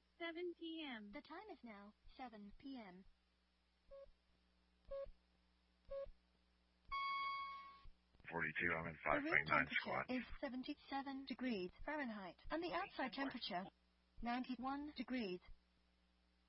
It's 7 p.m. The time is now 7 p.m. 42, I'm in The room 5.9 temperature squad. is 77 degrees Fahrenheit, and the outside temperature 91 degrees